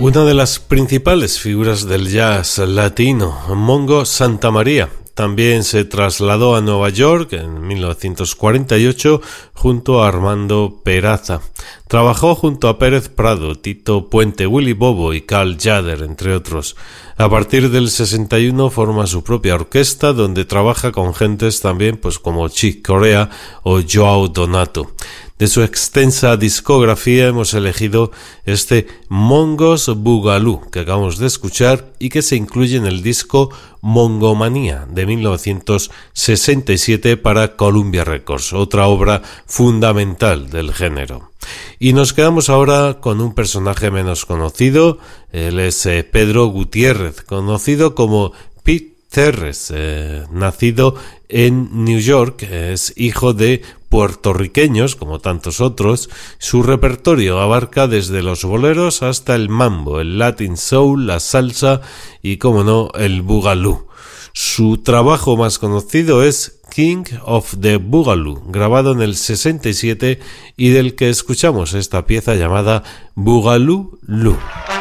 Una de las principales figuras del jazz latino, Mongo Santamaría, también se trasladó a Nueva York en 1948 junto a Armando Peraza. Trabajó junto a Pérez Prado, Tito Puente, Willy Bobo y Carl Jader, entre otros. A partir del 61 forma su propia orquesta, donde trabaja con gentes también como Chick Corea o Joao Donato. De su extensa discografía hemos elegido este Mongos Boogaloo que acabamos de escuchar y que se incluye en el disco Mongomanía de 1967 para Columbia Records, otra obra fundamental del género. Y nos quedamos ahora con un personaje menos conocido. Él es Pedro Gutiérrez, conocido como Pete Terres, nacido en New York, es hijo de puertorriqueños, como tantos otros. Su repertorio abarca desde los boleros hasta el mambo, el Latin soul, la salsa y, como no, el boogaloo. Su trabajo más conocido es King of the Boogaloo, grabado en el 67 y del que escuchamos esta pieza llamada Boogaloo Loo.